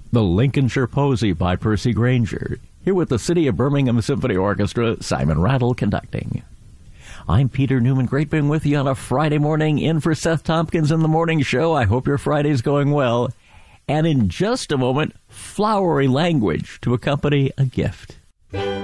The Lincolnshire Posy by Percy Grainger. Here with the City of Birmingham Symphony Orchestra, Simon Rattle conducting. I'm Peter Newman. Great being with you on a Friday morning, in for Seth Tompkins in the Morning Show. I hope your Friday's going well. And in just a moment, flowery language to accompany a gift.